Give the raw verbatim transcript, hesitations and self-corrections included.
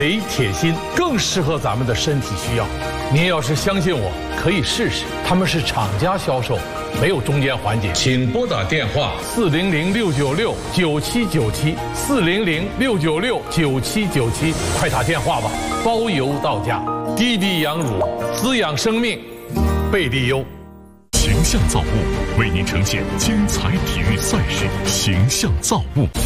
镁铁锌更适合咱们的身体需要。您要是相信我，可以试试。他们是厂家销售，没有中间环节。请拨打电话四零零六九六九七九七四零零六九六九七九七，快打电话吧，包邮到家。滴滴羊乳滋养生命，贝利优。 形象造物为您呈现精彩体育赛事，形象造物。